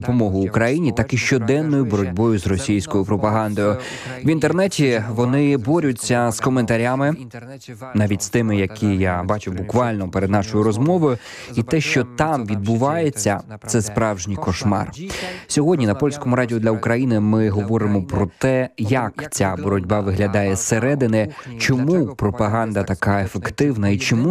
допомогу Україні, так і щоденною боротьбою з російською пропагандою. В інтернеті вони борються з коментарями, навіть з тими, які я бачив буквально перед нашою розмовою, і те, що там відбувається, це справжній кошмар. Сьогодні на Польському радіо для України ми говоримо про те, як ця боротьба виглядає зсередини, чому пропаганда така ефективна і чому